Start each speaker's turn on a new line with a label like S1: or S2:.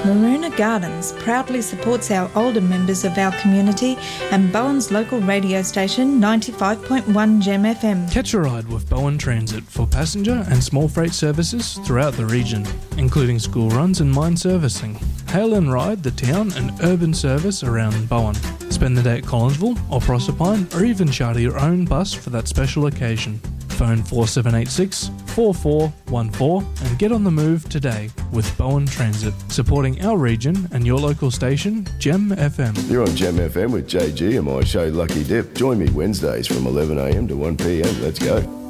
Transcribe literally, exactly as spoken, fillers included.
S1: Maroona Gardens proudly supports our older members of our community and Bowen's local radio station ninety-five point one Gem F M.
S2: Catch a ride with Bowen Transit for passenger and small freight services throughout the region, including school runs and mine servicing. Hail and ride the town and urban service around Bowen. Spend the day at Collinsville or Proserpine, or even charter your own bus for that special occasion. Phone four seven eight six, four four one four and get on the move today with Bowen Transit, supporting our region and your local station, Gem F M.
S3: You're on Gem F M with J G and my show Lucky Dip. Join me Wednesdays from eleven a m to one p m. Let's go.